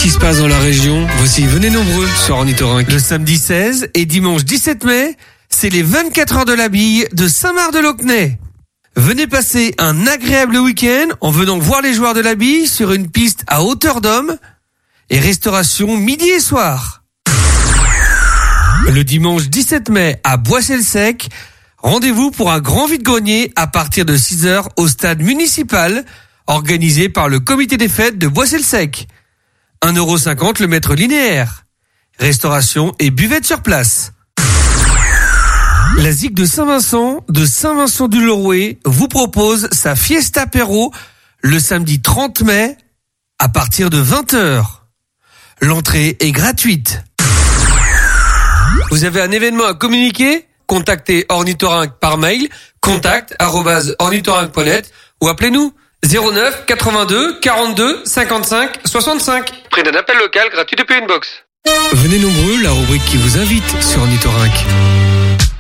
qui se passe dans la région. Voici, venez nombreux sur Ornithorynque. Le samedi 16 et dimanche 17 mai, c'est les 24 heures de la bille de Saint-Marc-de-Locnay. Venez passer un agréable week-end en venant voir les joueurs de la bille sur une piste à hauteur d'homme et restauration midi et soir. Le dimanche 17 mai à Boissy-le-Sec, rendez-vous pour un grand vide-grenier à partir de 6h au stade municipal organisé par le comité des fêtes de Boissy-le-Sec. 1,50 € le mètre linéaire. Restauration et buvette sur place. La ZIC de Saint-Vincent vous propose sa Fiesta Apéro le samedi 30 mai à partir de 20h. L'entrée est gratuite. Vous avez un événement à communiquer? Contactez Ornithorynque par mail contact@ornithorynque.net ou appelez-nous 09 82 42 55 65. Prix d'un appel local gratuit depuis une box. Venez nombreux, la rubrique qui vous invite sur Ornithorynque.